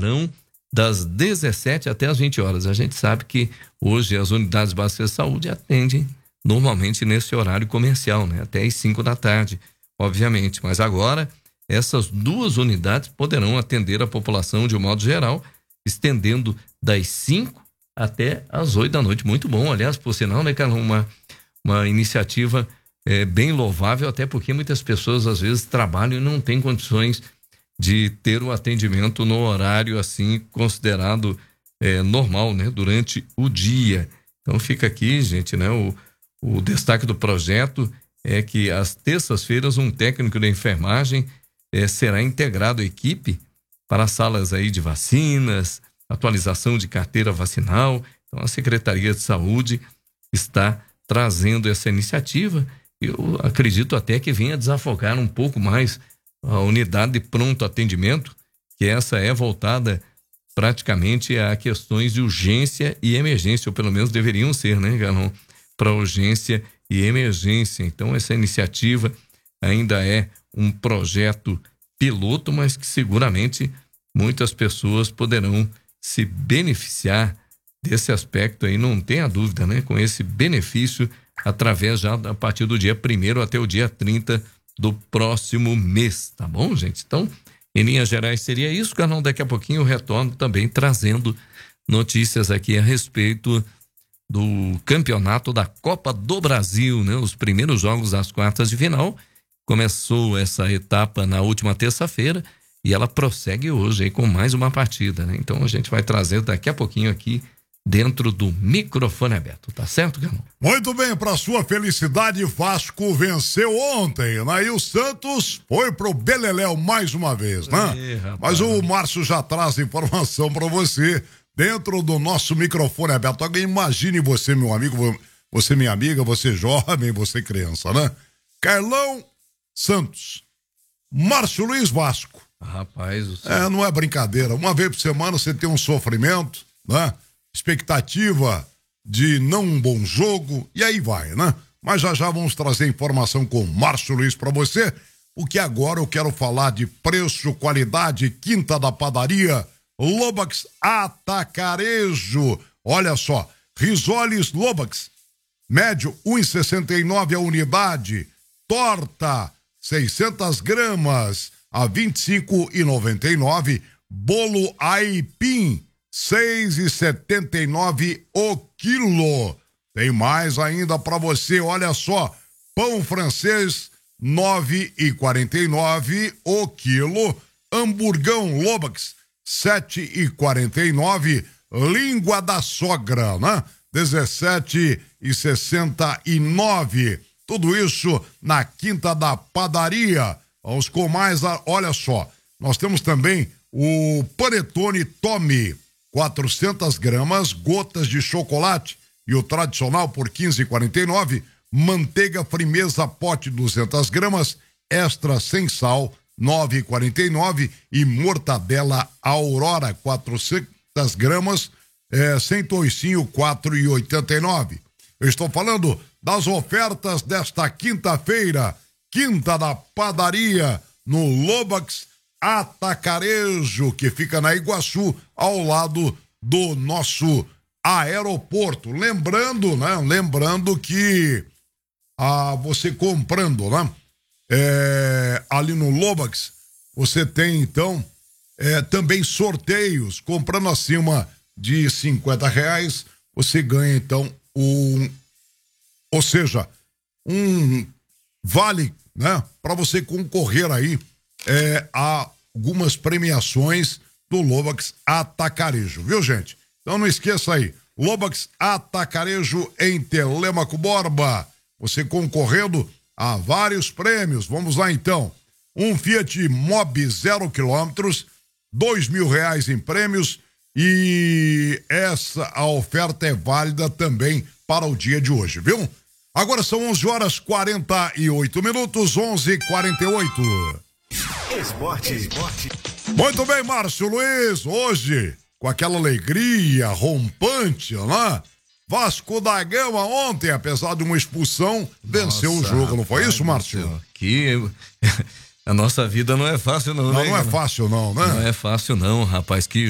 estarão das 17 até as 20 horas. A gente sabe que hoje as unidades básicas de saúde atendem normalmente nesse horário comercial, né? Até as 5 da tarde, obviamente. Mas agora, essas duas unidades poderão atender a população de um modo geral, estendendo das 5 até as 8 da noite. Muito bom, aliás, por sinal, né, cara, uma iniciativa bem louvável, até porque muitas pessoas às vezes trabalham e não têm condições de ter o atendimento no horário assim considerado normal, né, durante o dia. Então fica aqui, gente, né, o destaque do projeto é que às terças-feiras um técnico da enfermagem será integrado à equipe para salas aí de vacinas, atualização de carteira vacinal. Então a Secretaria de Saúde está trazendo essa iniciativa. Eu acredito até que venha desafogar um pouco mais a unidade de pronto atendimento, que essa é voltada praticamente a questões de urgência e emergência, ou pelo menos deveriam ser, né, Galão? Para urgência e emergência. Então essa iniciativa ainda é um projeto piloto, mas que seguramente muitas pessoas poderão se beneficiar desse aspecto aí, não tenha dúvida, né? Com esse benefício através já a partir do dia 1º até o dia 30 do próximo mês, tá bom, gente? Então, em linhas gerais seria isso, Carlão. Daqui a pouquinho eu retorno também trazendo notícias aqui a respeito do campeonato da Copa do Brasil, né? Os primeiros jogos das quartas de final. Começou essa etapa na última terça-feira e ela prossegue hoje aí com mais uma partida, né? Então a gente vai trazer daqui a pouquinho aqui dentro do microfone aberto, tá certo, Carlão? Muito bem, para sua felicidade, Vasco venceu ontem, né? E o Santos foi pro Beleléu mais uma vez, né? Mas o Márcio já traz informação para você dentro do nosso microfone aberto. Alguém imagine você, meu amigo, você minha amiga, você jovem, você criança, né? Carlão Santos, Márcio Luiz Vasco. Rapaz, não é brincadeira. Uma vez por semana você tem um sofrimento, né? Expectativa de não um bom jogo, e aí vai, né? Mas já vamos trazer informação com o Márcio Luiz para você, porque agora eu quero falar de preço, qualidade, Quinta da Padaria, Lobax Atacarejo. Olha só, risoles Lobax, médio 1,69 a unidade, torta 600 gramas a 25,99, bolo aipim 6,79 o quilo. Tem mais ainda para você, olha só, pão francês 9,49 o quilo, hamburgão Lobax 7,49, língua da sogra, né? 17,69. Tudo isso na Quinta da Padaria. Vamos com mais, olha só, nós temos também o panetone Tommy, 400 gramas, gotas de chocolate e o tradicional por 15,49, manteiga Frimeza pote 200 gramas, extra sem sal, 9,49 e mortadela Aurora 400 gramas, sem toicinho 4,89. Eu estou falando das ofertas desta quinta-feira, Quinta da Padaria, no Lobax Atacarejo, que fica na Iguaçu, ao lado do nosso aeroporto. Lembrando, né? Lembrando que você comprando, né? Ali no Lobax, você tem, então, também sorteios. Comprando acima de R$50, você ganha, então, ou seja, um vale, né? Para você concorrer aí a algumas premiações do Lobax Atacarejo, viu, gente? Então não esqueça aí, Lobax Atacarejo em Telêmaco Borba, você concorrendo a vários prêmios. Vamos lá então, um Fiat Mobi 0 km, R$2.000 em prêmios, e a oferta é válida também para o dia de hoje, viu? Agora são 11h48, 11h48. Esporte. Muito bem, Márcio Luiz, hoje, com aquela alegria rompante, né? Vasco da Gama ontem, apesar de uma expulsão, venceu o jogo, não foi isso, Márcio? Que a nossa vida não é fácil não, né? Não é fácil não, né? Não é fácil não, rapaz, que